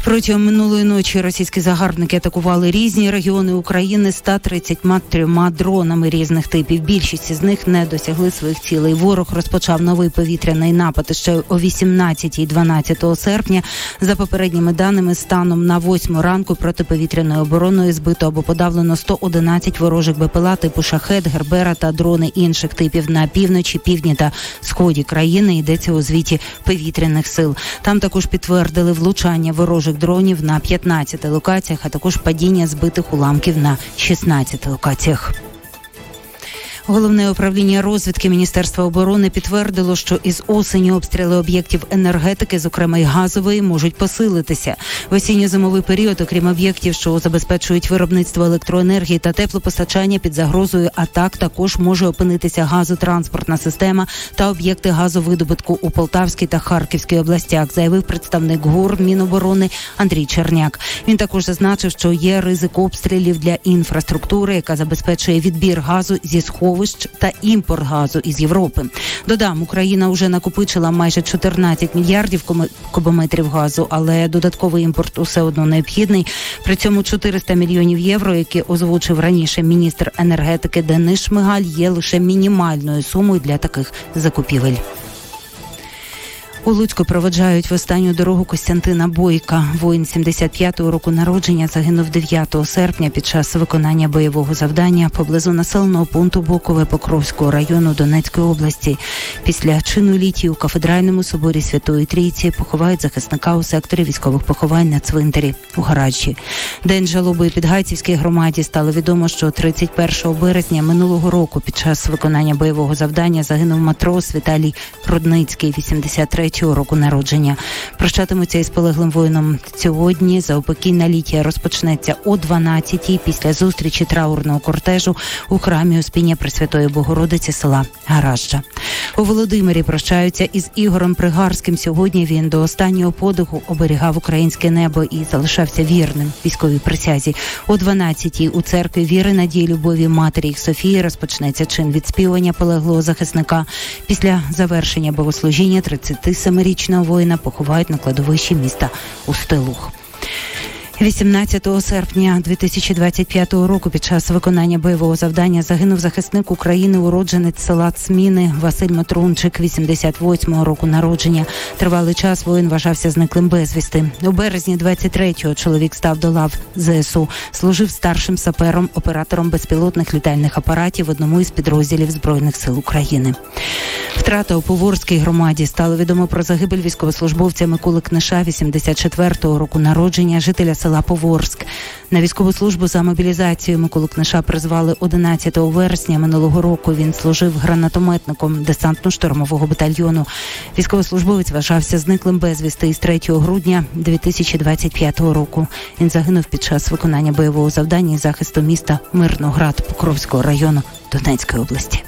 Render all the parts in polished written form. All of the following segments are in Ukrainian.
Протягом минулої ночі російські загарбники атакували різні регіони України 133 дронами різних типів. Більшість із них не досягли своїх цілей. Ворог розпочав новий повітряний напад ще о 18 і 12 серпня. За попередніми даними, станом на 8 ранку протиповітряною обороною збито або подавлено 111 ворожих БПЛА типу «Шахед», «Гербера» та дрони інших типів на півночі, півдні та сході країни, йдеться у звіті повітряних сил. Там також підтвердили влучання ворожих дронів на 15 локаціях, а також падіння збитих уламків на 16 локаціях. Головне управління розвідки Міністерства оборони підтвердило, що із осені обстріли об'єктів енергетики, зокрема й газової, можуть посилитися. В осінньо-зимовий період, окрім об'єктів, що забезпечують виробництво електроенергії та теплопостачання, під загрозою атак також може опинитися газотранспортна система та об'єкти газовидобутку у Полтавській та Харківській областях, заявив представник ГУР Міноборони Андрій Черняк. Він також зазначив, що є ризик обстрілів для інфраструктури, яка забезпечує відбір газу зі сховищ та імпорт газу із Європи. Додам, Україна вже накопичила майже 14 мільярдів кубометрів газу, але додатковий імпорт усе одно необхідний. При цьому 400 мільйонів євро, які озвучив раніше міністр енергетики Денис Шмигаль, є лише мінімальною сумою для таких закупівель. У Луцьку проводжають в останню дорогу Костянтина Бойка. Воїн 75-го року народження загинув 9 серпня під час виконання бойового завдання поблизу населеного пункту Бокове Покровського району Донецької області. Після чину літії у кафедральному соборі Святої Трійці поховають захисника у секторі військових поховань на цвинтарі у Гараджі. День жалоби Підгайцівській громаді стало відомо, що 31 березня минулого року під час виконання бойового завдання загинув матрос Віталій Рудницький, 83 року народження. Прощатимуться із полеглим воїном сьогодні. Заупокійна літія розпочнеться о 12-й після зустрічі траурного кортежу у храмі Успіння Пресвятої Богородиці села Гаражджа. У Володимирі прощаються із Ігорем Пригарським. Сьогодні він до останнього подиху оберігав українське небо і залишався вірним військовій присязі. О 12-й у церкві Віри, Надії, Любові Матері їх Софії розпочнеться чин відспівання полеглого захисника. Після завершення богослужіння 37-річного воїна поховають на кладовищі міста Устилух. 18 серпня 2025 року під час виконання бойового завдання загинув захисник України, уродженець села Цміни Василь Матрунчик, 88-го року народження. Тривалий час воїн вважався зниклим безвісти. У березні 23-го чоловік став до лав ЗСУ. Служив старшим сапером, оператором безпілотних літальних апаратів в одному із підрозділів Збройних сил України. Втрата у Поворській громаді. Стало відомо про загибель військовослужбовця Миколи Книша, 84-го року народження, жителя села Поворськ. На військову службу за мобілізацією Миколу Книша призвали 11 вересня минулого року. Він служив гранатометником десантно-штурмового батальйону. Військовослужбовець вважався зниклим безвісти із 3 грудня 2025 року. Він загинув під час виконання бойового завдання із захисту міста Мирноград Покровського району Донецької області.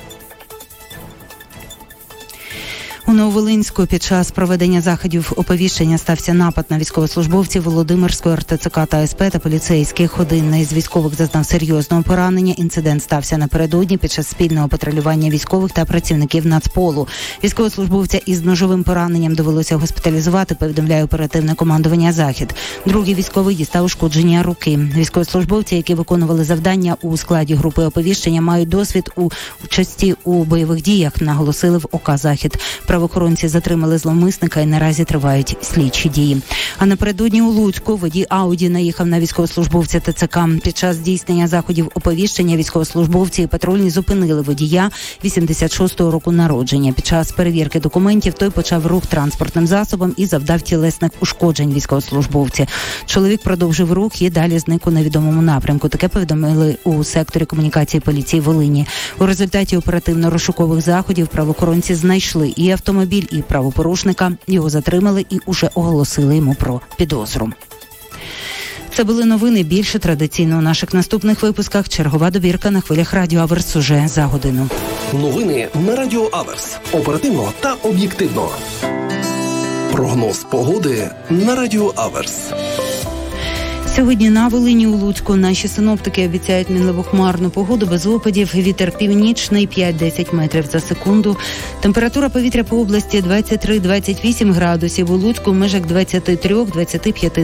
У Нововолинську під час проведення заходів оповіщення стався напад на військовослужбовців Володимирської РТЦК та СП та поліцейських. Один із військових зазнав серйозного поранення. Інцидент стався напередодні під час спільного патрулювання військових та працівників Нацполу. Військовослужбовця із ножовим пораненням довелося госпіталізувати, повідомляє оперативне командування «Захід». Другий військовий дістав ушкодження руки. Військовослужбовці, які виконували завдання у складі групи оповіщення, мають досвід у участі у бойових діях, наголосили в ОК «Захід». Правоохоронці затримали зловмисника і наразі тривають слідчі дії. А напередодні у Луцьку водій Ауді наїхав на військовослужбовця ТЦК. Під час здійснення заходів оповіщення військовослужбовці і патрульні зупинили водія 86-го року народження. Під час перевірки документів той почав рух транспортним засобом і завдав тілесних ушкоджень військовослужбовці. Чоловік продовжив рух і далі зник у невідомому напрямку. Таке повідомили у секторі комунікації поліції Волині. У результаті оперативно-розшукових заходів правоохоронці знайшли і автомобіль, і правопорушника. Його затримали і уже оголосили йому про підозру. Це були новини. Більше традиційно у наших наступних випусках. Чергова добірка на хвилях Радіо Аверс уже за годину. Новини на Радіо Аверс. Оперативно та об'єктивно. Прогноз погоди на Радіо Аверс. Сьогодні на Волині, у Луцьку наші синоптики обіцяють мінливо хмарну погоду без опадів. Вітер північний 5-10 метрів за секунду. Температура повітря по області 23-28 градусів. У Луцьку в межах 23-25